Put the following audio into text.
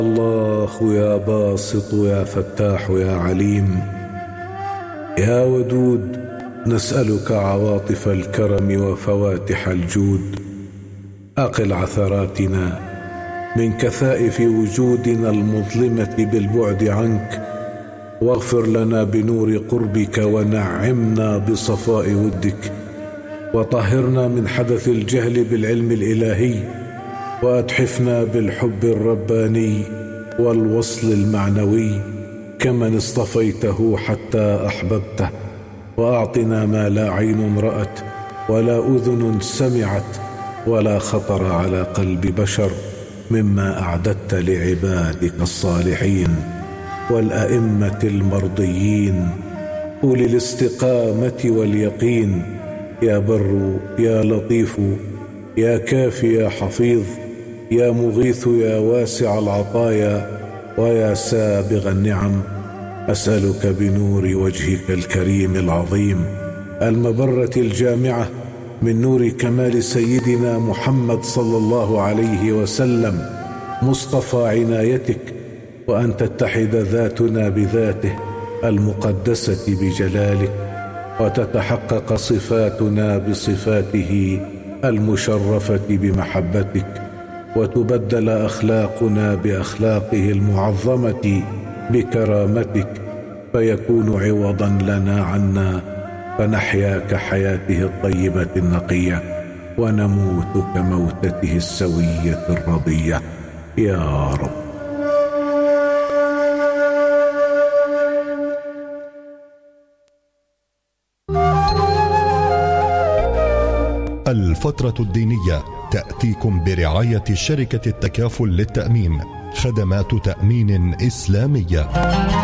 الله يا باسط يا فتاح يا عليم، يا ودود نسألك عواطف الكرم وفواتح الجود. أقل عثراتنا من كثائف وجودنا المظلمة بالبعد عنك، واغفر لنا بنور قربك، ونعمنا بصفاء ودك، وطهرنا من حدث الجهل بالعلم الإلهي، وأتحفنا بالحب الرباني والوصل المعنوي كمن اصطفيته حتى أحببته. وأعطنا ما لا عين رأت ولا أذن سمعت ولا خطر على قلب بشر مما أعددت لعبادك الصالحين والأئمة المرضيين أولي الاستقامة واليقين. يا بر يا لطيف يا كافي يا حفيظ، يا مغيث يا واسع العطايا ويا سابغ النعم، أسألك بنور وجهك الكريم العظيم المبرة الجامعة، من نور كمال سيدنا محمد صلى الله عليه وسلم مصطفى عنايتك، وأن تتحد ذاتنا بذاته المقدسة بجلالك، وتتحقق صفاتنا بصفاته المشرفة بمحبتك، وتبدل أخلاقنا بأخلاقه المعظمة بكرامتك، فيكون عوضا لنا عنا، فنحيا كحياته الطيبة النقية، ونموت كموتته السوية الرضية يا رب. الفترة الدينية تأتيكم برعاية شركة التكافل للتأمين، خدمات تأمين إسلامية.